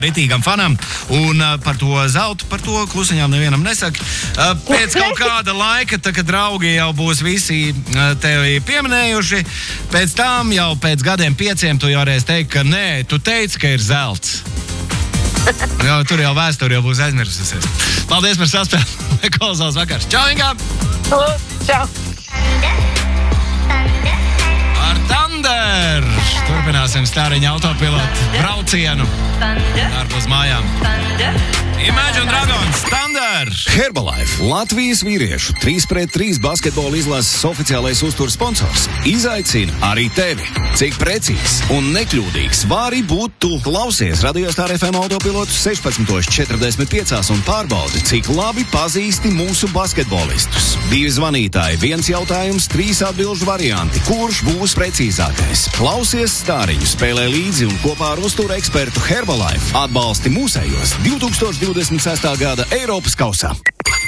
ritīgam fanam, un par to zeltu, par to klusiņām nevienam nesaka. Pēc kaut kāda laika, tā, kad draugi jau būs visi tevi pieminējuši, pēc tam jau pēc gadiem 5 tu jau reiz teikt, ka nē, tu teici, ka ir zelts. Jo, tur jau vēsture jau būs aizmirsusies. Paldies par saspēli. Klausās vakars. Čau, Inga! Čau! Ar Thunder! Turpināsim Stāriņa autopilotu braucienu ārpus mājām. Imagine Dragons, Thunder! Herbalife, Latvijas vīriešu 3-3 basketbola izlases oficiālais uzturs sponsors, izaicina arī tevi. Cik precīzs un nekļūdīgs vari būt tu. Klausies Radio Star FM autopilotu 16:45 un pārbaudi, cik labi pazīsti mūsu basketbolistus. 2 zvanītāji, 1 jautājums, 3 atbilžu varianti. Kurš būs precīzākais? Klausies Stāriņu, spēlē līdzi un kopā ar uztura ekspertu Herbalife atbalsti mūsējos 2026. gada Eiropas kausā.